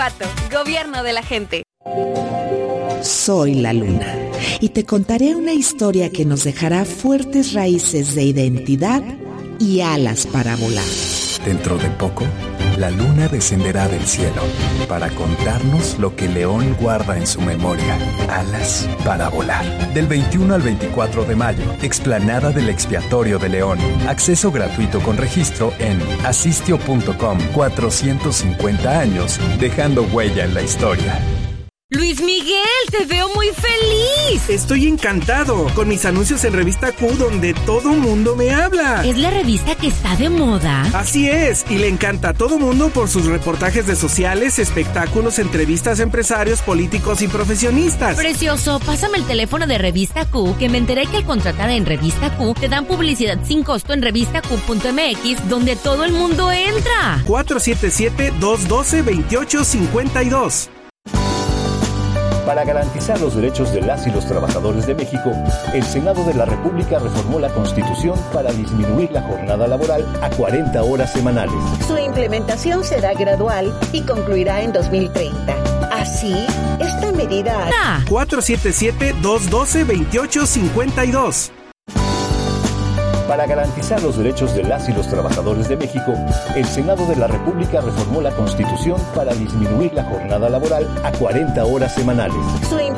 Pato, gobierno de la gente. Soy la luna y te contaré una historia que nos dejará fuertes raíces de identidad y alas para volar. Dentro de poco, la luna descenderá del cielo para contarnos lo que León guarda en su memoria. Alas para volar. Del 21 al 24 de mayo, explanada del Expiatorio de León. Acceso gratuito con registro en asistio.com. 450 años, dejando huella en la historia. Luis Miguel, te veo muy feliz. Estoy encantado con mis anuncios en Revista Q, donde todo mundo me habla. ¿Es la revista que está de moda? Así es, y le encanta a todo mundo por sus reportajes de sociales, espectáculos, entrevistas a empresarios, políticos y profesionistas. Precioso, pásame el teléfono de Revista Q, que me enteré que al contratar en Revista Q te dan publicidad sin costo en revistaq.mx, donde todo el mundo entra. 477-212-2852. Para garantizar los derechos de las y los trabajadores de México, el Senado de la República reformó la Constitución para disminuir la jornada laboral a 40 horas semanales. Su implementación será gradual y concluirá en 2030. Así, esta medida... 477-212-2852. Para garantizar los derechos de las y los trabajadores de México, el Senado de la República reformó la Constitución para disminuir la jornada laboral a 40 horas semanales. Su